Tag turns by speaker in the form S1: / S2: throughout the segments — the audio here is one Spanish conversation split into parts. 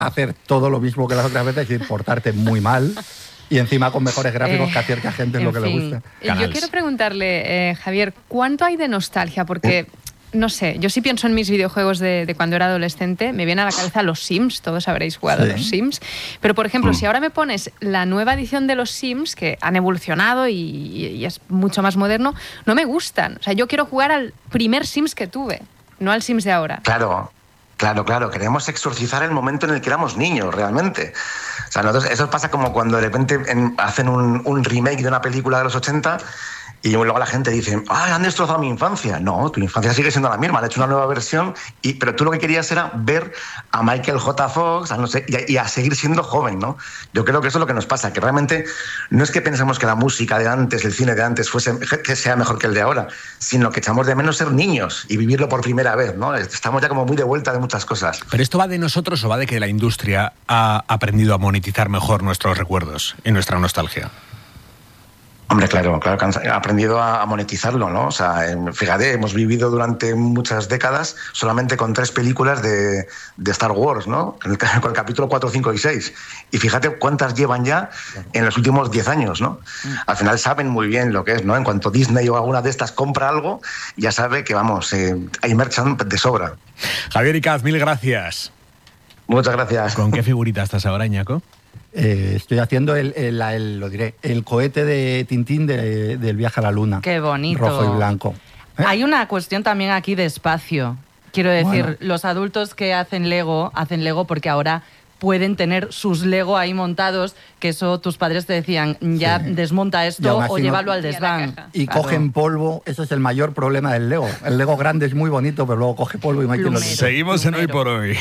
S1: hacer todo lo mismo que las otras veces, es decir, portarte muy mal y encima con mejores gráficos que acerque a gente lo que le gusta.
S2: Yo quiero preguntarle, Javier, ¿cuánto hay de nostalgia? Porque, no sé, yo sí pienso en mis videojuegos de cuando era adolescente, me viene a la cabeza los Sims, todos habréis jugado a los Sims, pero por ejemplo, si ahora me pones la nueva edición de los Sims, que han evolucionado y es mucho más moderno, no me gustan. O sea, yo quiero jugar al primer Sims que tuve, no al Sims de ahora.
S3: Claro. Queremos exorcizar el momento en el que éramos niños, realmente. O sea, eso pasa como cuando de repente hacen un remake de una película de los 80 y luego la gente dice, han destrozado mi infancia. No, tu infancia sigue siendo la misma, han hecho una nueva versión, pero tú lo que querías era ver a Michael J. Fox, y a seguir siendo joven, ¿no? Yo creo que eso es lo que nos pasa, que realmente no es que pensemos que la música de antes, el cine de antes, que sea mejor que el de ahora, sino que echamos de menos ser niños y vivirlo por primera vez, ¿no? Estamos ya como muy de vuelta de muchas cosas.
S4: ¿Pero esto va de nosotros o va de que la industria ha aprendido a monetizar mejor nuestros recuerdos y nuestra nostalgia?
S3: Hombre, claro que han aprendido a monetizarlo, ¿no? O sea, fíjate, hemos vivido durante muchas décadas solamente con 3 películas de Star Wars, ¿no? Con el capítulo 4, 5 y 6. Y fíjate cuántas llevan ya en los últimos 10 años, ¿no? Al final saben muy bien lo que es, ¿no? En cuanto Disney o alguna de estas compra algo, ya sabe que, hay merchan de sobra.
S4: Javier Icaz, mil gracias.
S3: Muchas gracias.
S4: ¿Con qué figurita estás ahora, Iñaco?
S1: Estoy haciendo el cohete de Tintín del viaje a la luna.
S5: Qué bonito.
S1: Rojo y blanco.
S5: Hay una cuestión también aquí de espacio. Quiero decir, los adultos que hacen Lego porque ahora pueden tener sus Lego ahí montados, que eso tus padres te decían, desmonta esto o llévalo al desván.
S1: Y cogen polvo, ese es el mayor problema del Lego. El Lego grande es muy bonito, pero luego coge polvo y no hay quien lo quite.
S4: Seguimos en Hoy por Hoy.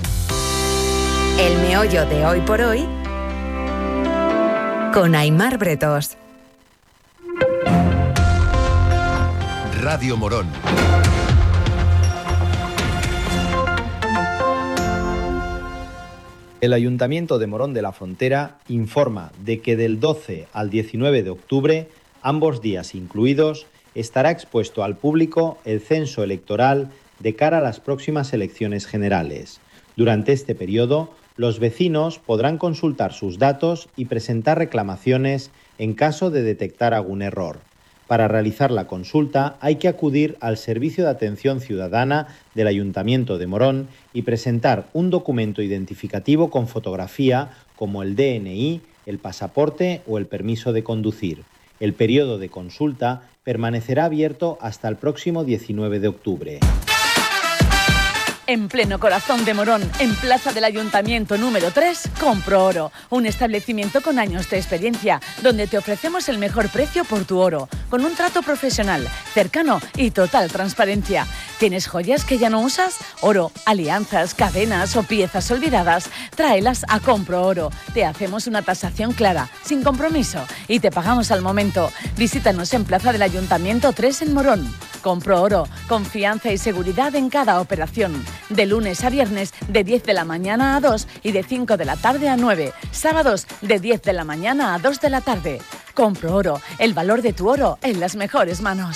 S6: El meollo de Hoy por Hoy con Aimar Bretos.
S7: Radio Morón.
S8: El Ayuntamiento de Morón de la Frontera informa de que del 12 al 19 de octubre, ambos días incluidos, estará expuesto al público el censo electoral de cara a las próximas elecciones generales. Durante este periodo, los vecinos podrán consultar sus datos y presentar reclamaciones en caso de detectar algún error. Para realizar la consulta hay que acudir al Servicio de Atención Ciudadana del Ayuntamiento de Morón y presentar un documento identificativo con fotografía como el DNI, el pasaporte o el permiso de conducir. El periodo de consulta permanecerá abierto hasta el próximo 19 de octubre.
S9: En pleno corazón de Morón, en Plaza del Ayuntamiento número 3, Compro Oro, un establecimiento con años de experiencia, donde te ofrecemos el mejor precio por tu oro, con un trato profesional, cercano y total transparencia. ¿Tienes joyas que ya no usas? Oro, alianzas, cadenas o piezas olvidadas, tráelas a Compro Oro. Te hacemos una tasación clara, sin compromiso, y te pagamos al momento. Visítanos en Plaza del Ayuntamiento 3 en Morón. Compro Oro, confianza y seguridad en cada operación. De lunes a viernes, de 10 de la mañana a 2 y de 5 de la tarde a 9. Sábados, de 10 de la mañana a 2 de la tarde. Compro Oro, el valor de tu oro en las mejores manos.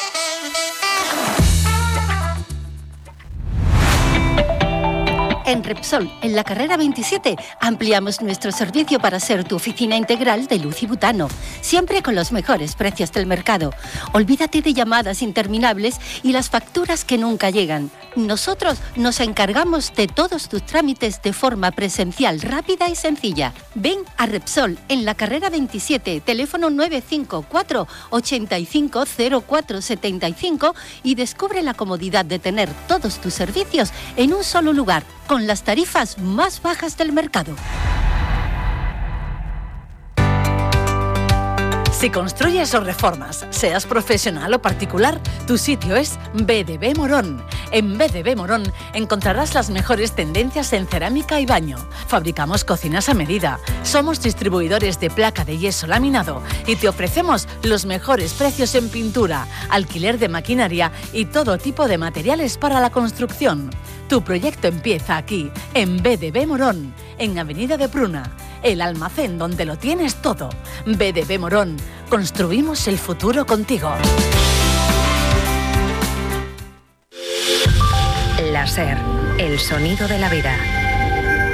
S10: En Repsol, en la carrera 27, ampliamos nuestro servicio para ser tu oficina integral de luz y butano, siempre con los mejores precios del mercado. Olvídate de llamadas interminables y las facturas que nunca llegan. Nosotros nos encargamos de todos tus trámites de forma presencial, rápida y sencilla. Ven a Repsol, en la carrera 27, teléfono 954 850475 y descubre la comodidad de tener todos tus servicios en un solo lugar, con las tarifas más bajas del mercado.
S9: Si construyes o reformas, seas profesional o particular, tu sitio es BDB Morón. En BDB Morón encontrarás las mejores tendencias en cerámica y baño. Fabricamos cocinas a medida, somos distribuidores de placa de yeso laminado y te ofrecemos los mejores precios en pintura, alquiler de maquinaria y todo tipo de materiales para la construcción. Tu proyecto empieza aquí, en BDB Morón, en Avenida de Pruna, el almacén donde lo tienes todo. BDB Morón, construimos el futuro contigo.
S6: La SER, el sonido de la vida.